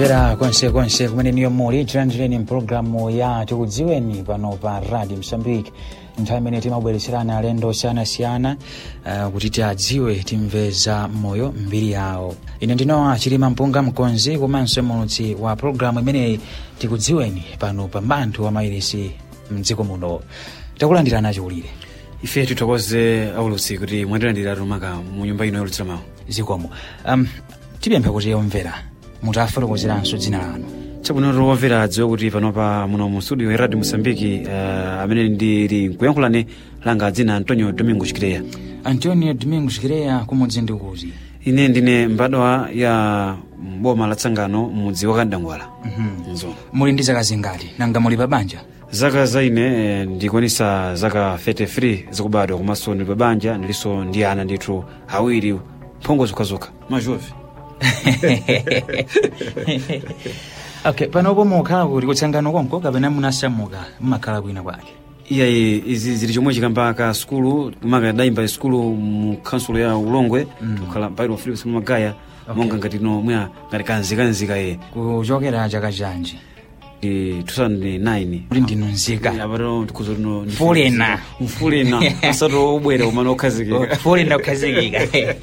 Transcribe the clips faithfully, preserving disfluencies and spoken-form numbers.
Omvera konse konse kumene niyo muli tilandireni mpulogalamu ya tikudziweni pano pa Radio Msambiki, nthawi imene timabweretserana alendo osiyanasiyana uh, kuti tiadziwe timveza moyo mbiri yawo. Ine ndino Chilima Mpunga Mkonzi, komanso mulutsi wa pulogalamu imeneyi tikudziweni pano pa mbanthu wa mairisi mdziko muno. Takulandirana chiwulire. Ife titokoze aulutsi kuti mwatilandira rumaka mu nyumba ino yolutsira mawu. Zikomo. Um, tipempha kuti omvera mutafotokozeranso dzina lanu. Chabwino omvera adziwe kuti panopa muno mu studio ya Radio Msambiki uh, amene ndili nkuyankhulane langa dzina Antonio Domingos Kireya. Antonio Domingos Kireya, kumudzi ndi kuti? Ine ndine mbadwa ya boma la Tsangano mudzi wa Kandangwala. Mhm. Nzo. Muli ndi zaka zingati nanga muli pa banja? Zaka zaine eh, ndikwanisa zaka thirty-three zakubadwa, komanso ndi pa banja ndilinso ndi ana ndithu awiri phongo zokazoka majovi. Okay, panopo mukhala kuti kutsangano konko kapena munasamuka mmakhala kwina kwake? Iyayi izi zili chomwe chikamba ka skulu kumaka daimba skulu mu council ya Ulongwe kukhala mm. Bairo Philips Magaya. Okay. Monga ngati no mwa ngati kanzika nzika ye kuchokera chaka chanji two thousand nine uri ndino nzika abaro tukuzo no fulena fulena asato ubwera umano khazikika fulena ukhazikika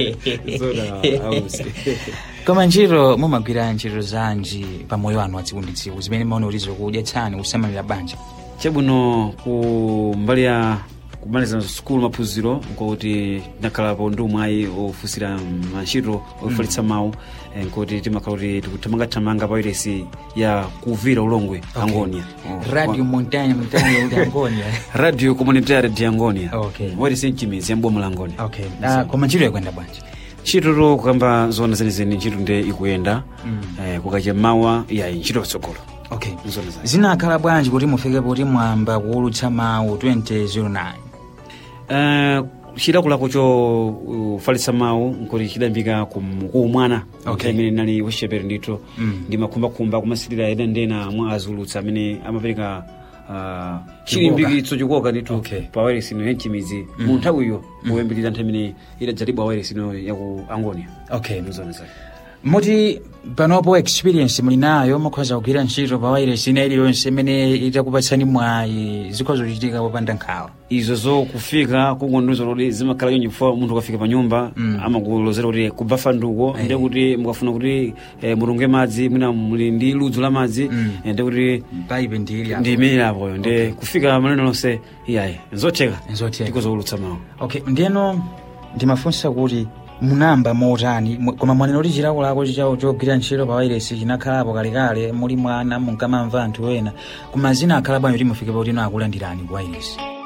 zoda ausi. Koma ntchito mumagwira ntchito zanji pa moyo wanu watsikunditsiku zimene maona ulizo kudya tsani kusamalira banja? Chabwino ku mbali ya kumaliza school maphunziro nkuti ndakhala pa ndumwayi ofusira mantchito ofalitsa mawu nkuti timakhala kuti tikutamanga tamanga pa iresi ya kuvira Ulongwe. Okay. Angonia. Oh. Radio Montagne Montagne ya Angonia. Radio Comunitaria de Angonia. Okay. Wali senchimizi yambomo la Angonia. Okay. Ah, koma ntchito yakwenda bwanji? Ntchito ro kamba zona zenizeni ntchito nde ikuyenda. Mm. Eh kukache mawa ya ntchito patsogolo. Okay. Zinakhala bwanji kuti mufike poti mwamba kuulutsa mawu twenty oh nine? Uh, chida kulako cho ufalitsa mawu nkoti chidambika ku mwana. Okay. Amene nali weshepere ndito. Mm. Ndi makumba kumba kumasilira ena ndena mwa azulutsa amene amapereka uh, chilimbikitso chikoka ndito. Okay. Pa wireless ino yenchimizi mm. mu nthawi iyo muwembeleza nthawi imene idadzalibwa wireless ino ya ku Angonia. Okay. Muzona zake. Moti panopo experience mulinayo mukhoza kugwira ntchito pa wireless ina iliyonse imene itakupatsani mwayi zikhoza kuchitika popanda nkhawa? Izo zo kufika kukondoza lodi zimakhala nyinji before munthu akafika pa nyumba. Mm. Amakulozera kuti kubafa nduko. Hey. Ndi kuti mukafuna kuti eh, mulunge madzi mwina muli ndi ludzu la madzi. Mm. Ndi kuti pipe ndili apo. Ndi imene apo. Ndi okay. Kufika maneno lonse iyayi nzotheka. Nzotheka. Tikozoulutsa mawu. Okay, ndiyeno ndimafunsa kuti munamba motani koma mwaneno kuti chilakolako chichawo chogwira ntchito pa wireless chinakhalapo kalekale muli mwana munkamamva anthu ena koma zina akhala bwanji kuti mufike poti ino akulandirani ku wireless?